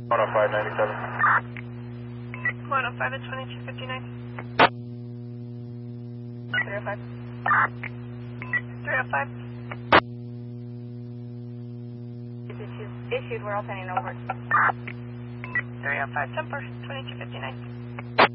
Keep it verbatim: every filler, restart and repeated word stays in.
one oh five ninety-seven. one oh five at twenty-two fifty-nine. three oh five. three oh five. It's issued, issued, we're all sending over. three oh five, Temper, twenty-two fifty-nine.